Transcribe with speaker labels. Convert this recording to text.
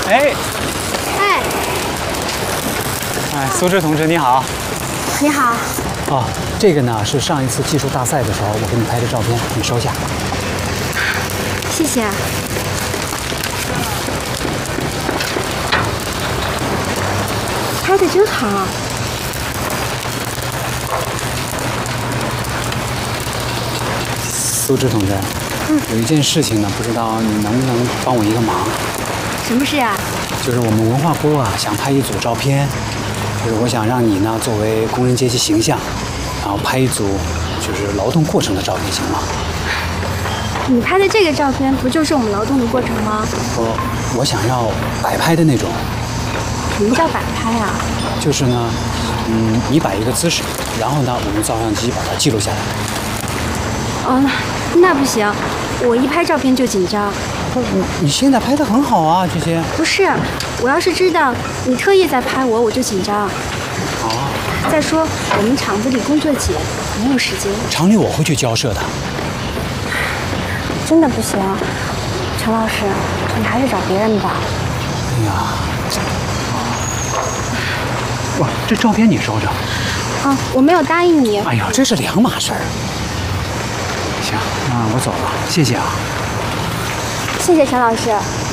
Speaker 1: 哎，
Speaker 2: 哎，
Speaker 1: 哎，苏轼同志你好。
Speaker 2: 你好。
Speaker 1: 哦，这个呢是上一次技术大赛的时候我给你拍的照片，你收下。
Speaker 2: 谢谢。拍的真好。
Speaker 1: 苏轼同志，有一件事情呢，不知道你能不能帮我一个忙？
Speaker 2: 什么事啊？
Speaker 1: 就是我们文化部啊，想拍一组照片，就是我想让你呢作为工人阶级形象，然后拍一组就是劳动过程的照片，行吗？
Speaker 2: 你拍的这个照片不就是我们劳动的过程吗？
Speaker 1: 我想要摆拍的那种。
Speaker 2: 什么叫摆拍啊？
Speaker 1: 就是呢，你摆一个姿势，然后呢，我用照相机把它记录下来。
Speaker 2: 哦，那不行，我一拍照片就紧张。
Speaker 1: 不，你现在拍得很好啊，这些。
Speaker 2: 不是，我要是知道你特意在拍我，我就紧张。
Speaker 1: 啊。
Speaker 2: 再说我们厂子里工作紧，没有时间。
Speaker 1: 厂里我会去交涉的。
Speaker 2: 真的不行，陈老师，你还是找别人吧。
Speaker 1: 哎呀，哇，这照片你收着。
Speaker 2: 啊，我没有答应你。
Speaker 1: 哎呀，这是两码事儿。行，那我走了，谢谢啊。
Speaker 2: 谢谢陈老师。